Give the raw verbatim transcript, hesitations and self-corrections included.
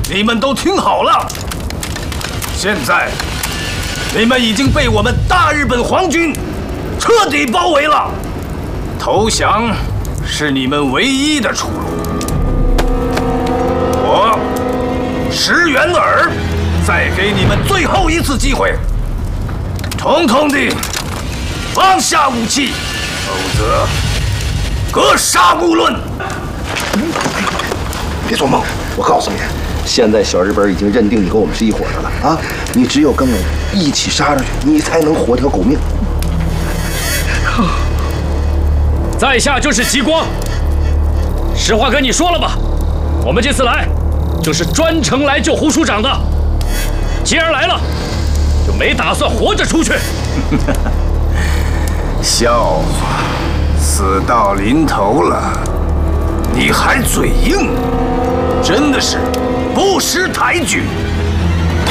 你们都听好了，现在你们已经被我们大日本皇军彻底包围了，投降是你们唯一的出路。我石原尔再给你们最后一次机会，统统地放下武器，否则格杀勿论。 别做梦！我告诉你，现在小日本已经认定你跟我们是一伙的了啊！你只有跟我一起杀上去，你才能活条狗命。 在下就是极光。实话跟你说了吧，我们这次来就是专程来救胡处长的。既然来了，就没打算活着出去。 笑话，死到临头了，你还嘴硬，真的是不识抬举。